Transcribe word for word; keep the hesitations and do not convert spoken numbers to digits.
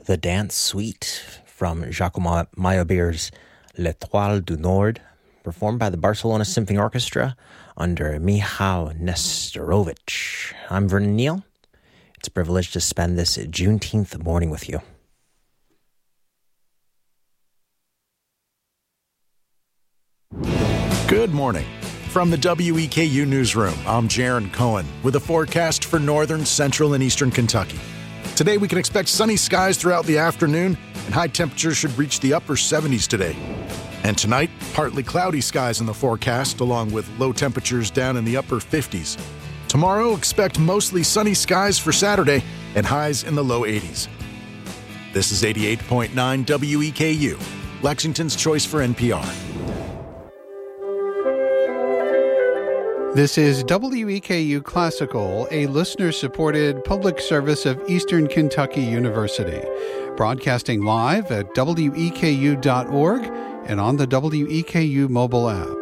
The Dance Suite from Jacques Meyerbeer's L'Étoile du Nord, performed by the Barcelona Symphony Orchestra under Michał Nesterovich. I'm Vernon Neal. It's a privilege to spend this Juneteenth morning with you. Good morning. From the W E K U Newsroom, I'm Jaron Cohen with a forecast for northern, central, and eastern Kentucky. Today, we can expect sunny skies throughout the afternoon, and high temperatures should reach the upper seventies today. And tonight, partly cloudy skies in the forecast, along with low temperatures down in the upper fifties. Tomorrow, expect mostly sunny skies for Saturday and highs in the low eighties. This is eighty-eight point nine W E K U, Lexington's choice for N P R. This is W E K U Classical, a listener-supported public service of Eastern Kentucky University, broadcasting live at W E K U dot org and on the W E K U mobile app.